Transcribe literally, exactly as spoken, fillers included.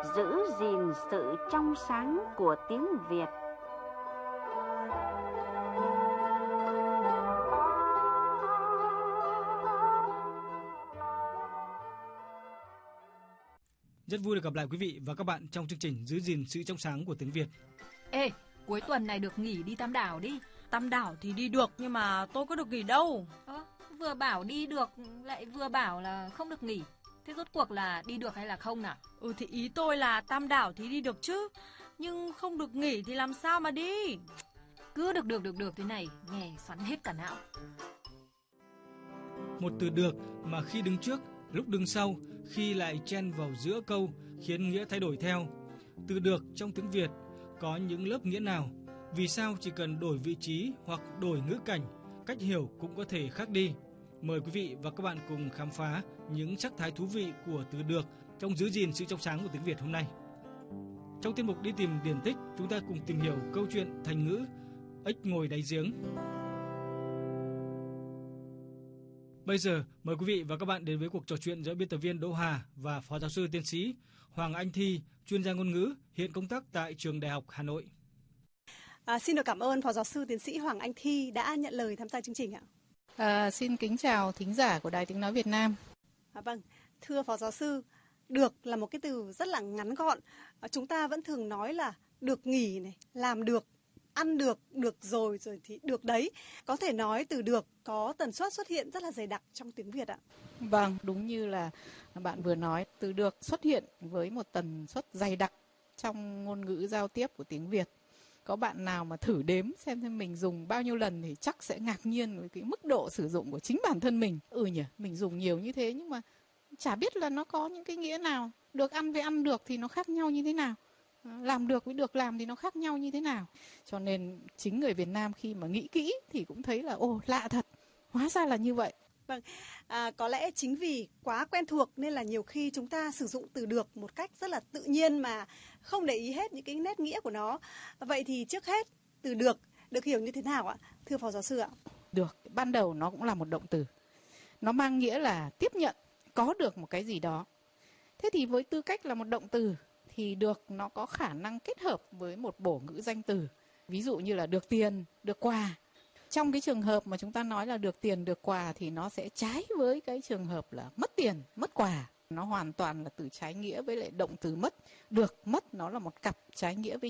giữ gìn sự trong sáng của tiếng Việt. Rất vui được gặp lại quý vị và các bạn trong chương trình Giữ gìn sự trong sáng của tiếng Việt. Ê, cuối tuần này được nghỉ đi Tam Đảo đi. Tam Đảo thì đi được nhưng mà tôi có được nghỉ đâu. Ờ, vừa bảo đi được lại vừa bảo là không được nghỉ. Thế rốt cuộc là đi được hay là không nào? Ừ thì ý tôi là Tam Đảo thì đi được chứ, nhưng không được nghỉ thì làm sao mà đi. Cứ được được được được thế này, nghe xoắn hết cả não. Một từ được mà khi đứng trước, lúc đứng sau, khi lại chen vào giữa câu khiến nghĩa thay đổi theo. Từ được trong tiếng Việt có những lớp nghĩa nào? Vì sao chỉ cần đổi vị trí hoặc đổi ngữ cảnh, cách hiểu cũng có thể khác đi? Mời quý vị và các bạn cùng khám phá những sắc thái thú vị của từ được trong Giữ gìn sự trong sáng của tiếng Việt hôm nay. Trong tiết mục Đi tìm điển tích, chúng ta cùng tìm hiểu câu chuyện thành ngữ ếch ngồi đáy giếng. Bây giờ, mời quý vị và các bạn đến với cuộc trò chuyện giữa biên tập viên Đỗ Hà và Phó Giáo sư Tiến sĩ Hoàng Anh Thi, chuyên gia ngôn ngữ, hiện công tác tại Trường Đại học Hà Nội. À, xin được cảm ơn Phó Giáo sư Tiến sĩ Hoàng Anh Thi đã nhận lời tham gia chương trình ạ. À, xin kính chào thính giả của Đài Tiếng Nói Việt Nam. À, vâng, thưa Phó Giáo sư, được là một cái từ rất là ngắn gọn. À, chúng ta vẫn thường nói là được nghỉ này, làm được, ăn được, được rồi, rồi thì được đấy. Có thể nói từ được có tần suất xuất hiện rất là dày đặc trong tiếng Việt ạ. Vâng, đúng như là bạn vừa nói, từ được xuất hiện với một tần suất dày đặc trong ngôn ngữ giao tiếp của tiếng Việt. Có bạn nào mà thử đếm xem xem mình dùng bao nhiêu lần thì chắc sẽ ngạc nhiên với cái mức độ sử dụng của chính bản thân mình. Ừ nhỉ, mình dùng nhiều như thế nhưng mà chả biết là nó có những cái nghĩa nào. Được ăn với ăn được thì nó khác nhau như thế nào. Làm được với được làm thì nó khác nhau như thế nào. Cho nên chính người Việt Nam khi mà nghĩ kỹ thì cũng thấy là ồ lạ thật, hóa ra là như vậy. Vâng, à, có lẽ chính vì quá quen thuộc nên là nhiều khi chúng ta sử dụng từ được một cách rất là tự nhiên mà không để ý hết những cái nét nghĩa của nó. Vậy thì trước hết, từ được được hiểu như thế nào ạ, thưa Phó Giáo sư ạ? Được, ban đầu nó cũng là một động từ. Nó mang nghĩa là tiếp nhận, có được một cái gì đó. Thế thì với tư cách là một động từ thì được nó có khả năng kết hợp với một bổ ngữ danh từ. Ví dụ như là được tiền, được quà. Trong cái trường hợp mà chúng ta nói là được tiền, được quà thì nó sẽ trái với cái trường hợp là mất tiền, mất quà. Nó hoàn toàn là từ trái nghĩa với lại động từ mất. Được, mất nó là một cặp trái nghĩa với